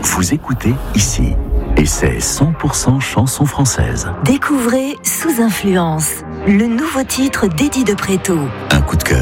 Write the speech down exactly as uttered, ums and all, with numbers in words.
Vous écoutez ici. Et c'est cent pour cent chanson française. Découvrez Sous influence, le nouveau titre d'Eddie de Préto. Un coup de cœur.